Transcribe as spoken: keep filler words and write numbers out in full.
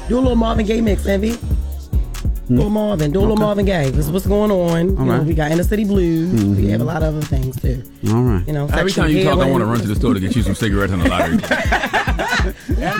Do a little Marvin Gaye mix, Envy. Do a little Marvin. Do a little Okay. Marvin Gaye. This is what's going on. You All know, right. we got Inner City Blues. Mhm. We have a lot of other things too. All right. You know, Every sexual time you talk, I healing. want to run to the store to get you some cigarettes and a lottery.